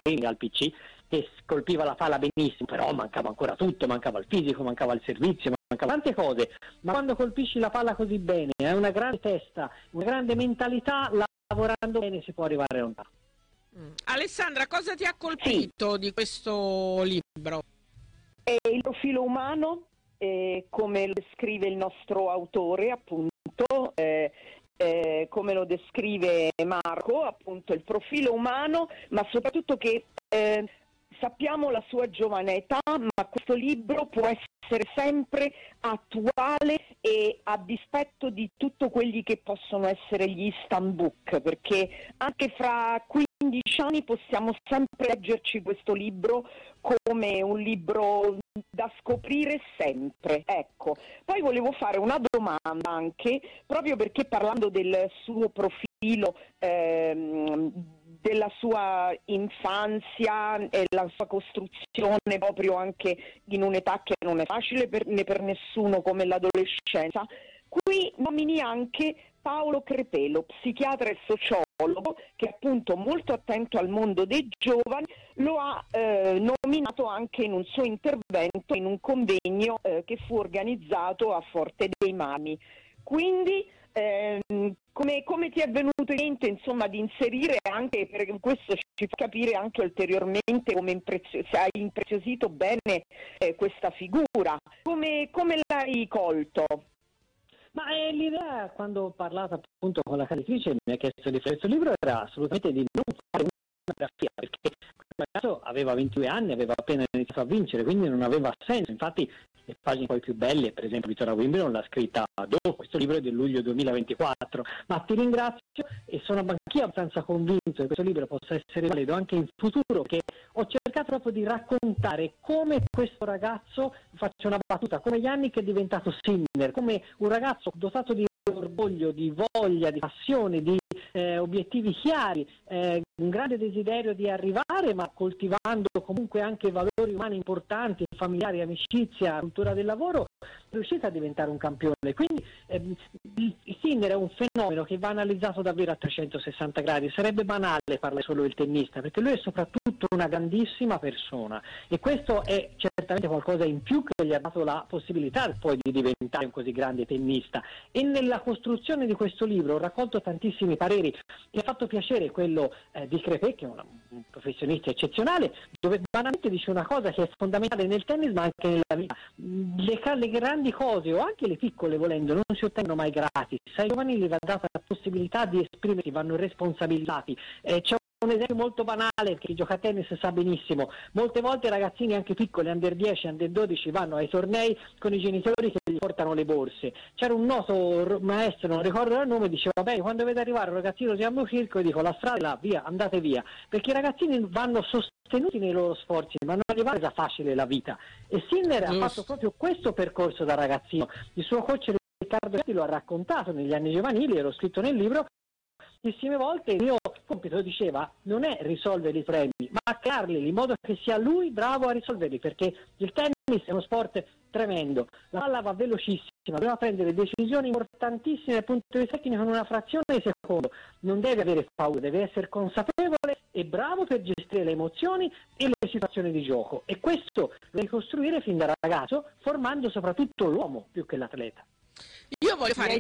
al PC, che colpiva la palla benissimo, però mancava ancora tutto, mancava il fisico, mancava il servizio, mancava tante cose, ma quando colpisci la palla così bene, hai una grande testa, una grande mentalità, lavorando bene si può arrivare lontano. Alessandra, cosa ti ha colpito di questo libro? Il profilo umano, come lo descrive il nostro autore, appunto, come lo descrive Marco, appunto il profilo umano, ma soprattutto che sappiamo la sua giovane età, ma questo libro può essere sempre attuale e a dispetto di tutto quelli che possono essere gli instant book, perché anche fra 15 anni possiamo sempre leggerci questo libro come un libro da scoprire sempre. Ecco. Poi volevo fare una domanda anche, proprio perché parlando del suo profilo, della sua infanzia e la sua costruzione proprio anche in un'età che non è facile né per nessuno come l'adolescenza, qui nomini anche Paolo Crepelo, psichiatra e sociologo, che è appunto molto attento al mondo dei giovani, lo ha nominato anche in un suo intervento in un convegno che fu organizzato a Forte dei Marmi. Quindi come ti è venuto in mente, insomma, di inserire anche, perché questo ci fa capire anche ulteriormente come se hai impreziosito bene questa figura, come l'hai colto? Ma l'idea, quando ho parlato appunto con la caricatrice, mi ha chiesto di fare questo libro, era assolutamente di non fare una biografia, perché questo ragazzo aveva 22 anni, aveva appena iniziato a vincere, quindi non aveva senso. Infatti le pagine poi più belle, per esempio Vittoria Wimbledon l'ha scritta dopo, questo libro è del luglio 2024, ma ti ringrazio e sono anch'io abbastanza convinto che questo libro possa essere valido anche in futuro, perché ho cercato proprio di raccontare come questo ragazzo, faccio una battuta, come Yannick è diventato Sinner, come un ragazzo dotato di orgoglio, di voglia, di passione, di obiettivi chiari, un grande desiderio di arrivare, ma coltivando comunque anche valori umani importanti, familiari, amicizia, cultura del lavoro, è riuscito a diventare un campione. Quindi il Sinner è un fenomeno che va analizzato davvero a 360 gradi. Sarebbe banale parlare solo del tennista, perché lui è soprattutto una grandissima persona, e questo è certamente qualcosa in più che gli ha dato la possibilità poi di diventare un così grande tennista. E nella costruzione di questo libro ho raccolto tantissimi pareri. Mi ha fatto piacere quello di Crepè, che è un professionista eccezionale, dove banalmente dice una cosa che è fondamentale nel tennis ma anche nella vita: le grandi cose o anche le piccole, volendo, non si ottengono mai gratis. Ai giovani gli va data la possibilità di esprimersi, vanno responsabilizzati. C'è un esempio molto banale, che chi gioca a tennis sa benissimo: molte volte i ragazzini anche piccoli, under 10, under 12, vanno ai tornei con i genitori che gli portano le borse. C'era un noto maestro, non ricordo il nome, diceva: beh, quando vedo arrivare un ragazzino di Ambo Circo, dico, la strada è là, via, andate via, perché i ragazzini vanno sostenuti nei loro sforzi, ma non gli va resa facile la vita. E Sinner ha fatto proprio questo percorso da ragazzino. Il suo coach Riccardo Gatti lo ha raccontato negli anni giovanili, e l'ho scritto nel libro. Tantissime volte il mio compito, diceva, non è risolvere i problemi, ma crearli in modo che sia lui bravo a risolverli, perché il tennis è uno sport tremendo, la palla va velocissima, dobbiamo prendere decisioni importantissime dal punto di vista tecnico in una frazione di secondo. Non deve avere paura, deve essere consapevole e bravo per gestire le emozioni e le situazioni di gioco, e questo lo devi costruire fin da ragazzo, formando soprattutto l'uomo più che l'atleta. Io voglio fare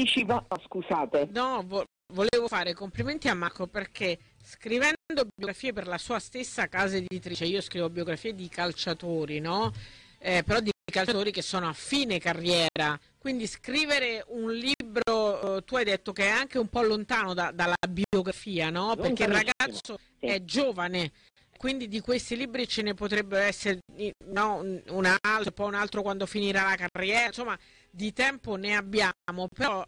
scusate. Volevo fare complimenti a Marco, perché scrivendo biografie per la sua stessa casa editrice, io scrivo biografie di calciatori, no? Però di calciatori che sono a fine carriera, quindi scrivere un libro, tu hai detto che è anche un po' lontano dalla biografia, no? Perché il ragazzo è giovane, quindi di questi libri ce ne potrebbero essere un altro, poi un altro quando finirà la carriera, insomma di tempo ne abbiamo, però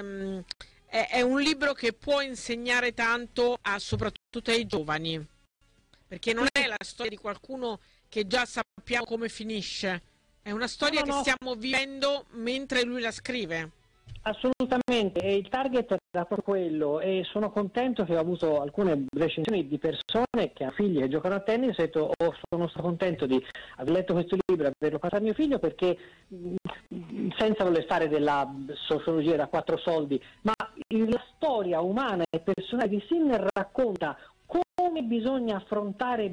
è un libro che può insegnare tanto soprattutto ai giovani, perché non è la storia di qualcuno che già sappiamo come finisce, è una storia che stiamo vivendo mentre lui la scrive. Assolutamente, e il target era proprio quello, e sono contento che ho avuto alcune recensioni di persone che hanno figli che giocano a tennis, e ho detto, sono stato contento di aver letto questo libro e averlo passato a mio figlio, perché senza voler fare della sociologia da quattro soldi, ma la storia umana e personale di Sinner racconta come bisogna affrontare